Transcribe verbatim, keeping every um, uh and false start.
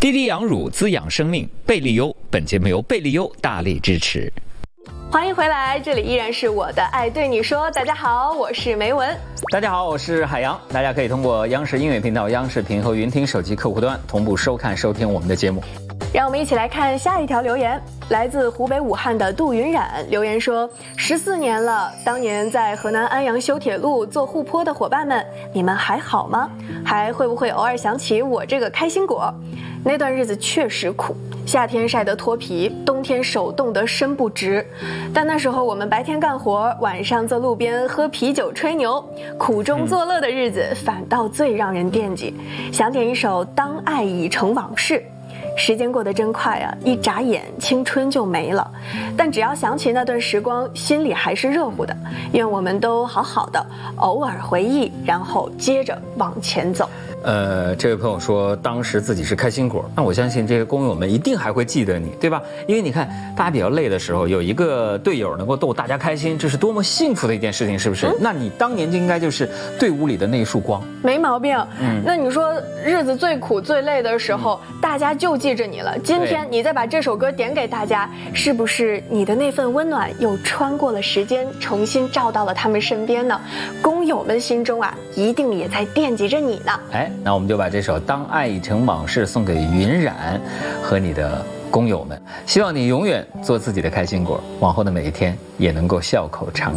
滴滴养乳滋养生命，贝利优本节目由贝利优大力支持。 欢迎回来，这里依然是我的爱对你说。大家好，我是梅文。 大家好，我是海洋。大家可以通过央视音乐频道、央视频和云听手机客户端同步收看收听我们的节目。 让我们一起来看下一条留言，来自湖北武汉的杜云冉留言说：十四年了，当年在河南安阳修铁路做护坡的伙伴们，你们还好吗？还会不会偶尔想起我这个开心果？那段日子确实苦，夏天晒得脱皮，冬天手冻得身不直。但那时候我们白天干活，晚上在路边喝啤酒吹牛，苦中作乐的日子反倒最让人惦记。想点一首《当爱已成往事》。时间过得真快啊，一眨眼青春就没了，但只要想起那段时光，心里还是热乎的。愿我们都好好的，偶尔回忆，然后接着往前走。 呃，这位朋友说当时自己是开心果，那我相信这些工友们一定还会记得你，对吧？因为你看大家比较累的时候，有一个队友能够逗大家开心，这是多么幸福的一件事情，是不是？嗯、那你当年就应该就是队伍里的那一束光。 没毛病。嗯，那你说日子最苦最累的时候，嗯、大家就记着你了。今天你再把这首歌点给大家，是不是你的那份温暖又穿过了时间，重新照到了他们身边呢？工友们心中啊，一定也在惦记着你呢。 哎，那我们就把这首《当爱已成往事》送给云冉和你的工友们，希望你永远做自己的开心果，往后的每一天也能够笑口常